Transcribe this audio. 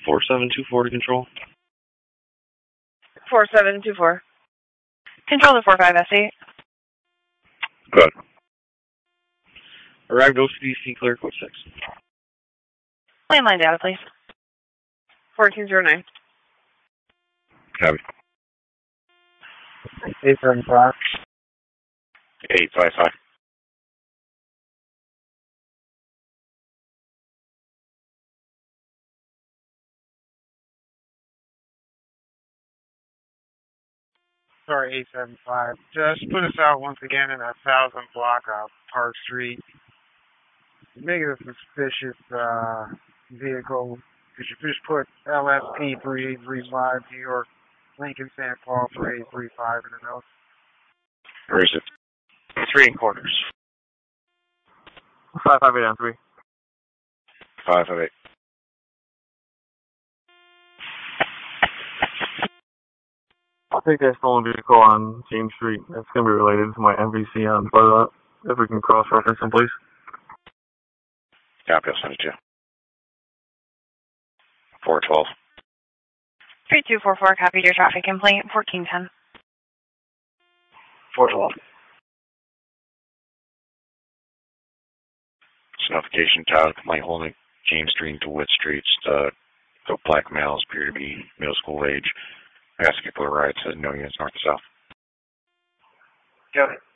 4724 to control. 4724. Control to 45S8. Good. Arrived OCDC, clear code 6. Landline data, please. 1409. Copy. 875. 855. Sorry, 875. Just put us out once again in a 1000 block of Park Street. Making a suspicious vehicle. Could you just put LSP 3835 New York, Lincoln, St. Paul for 835 in the notes? Where is it? 3 and quarters. 558 on 3. 558. I'll take that stolen vehicle on James Street. That's going to be related to my MVC on Buzzot. If we can cross-reference them, please. Copy, I'll send it to you. 412. 3244, copied your traffic complaint. 1410. 412. It's notification title, complaint holding James Street to Wood Street. The black males appear to be middle school age. Asking for a ride to no units north to south. Got it.